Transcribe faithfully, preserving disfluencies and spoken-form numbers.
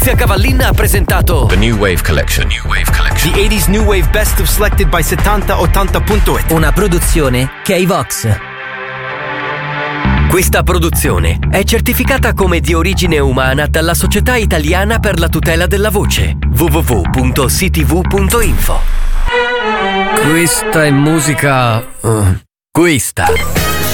Mafia Cavallin ha presentato The New Wave Collection. New Wave Collection. The eighties New Wave Best of selected by settanta ottanta punto it. Una produzione K-Vox. Questa produzione è certificata come di origine umana dalla Società Italiana per la Tutela della Voce w w w punto c t v punto info. Questa è musica... Uh, questa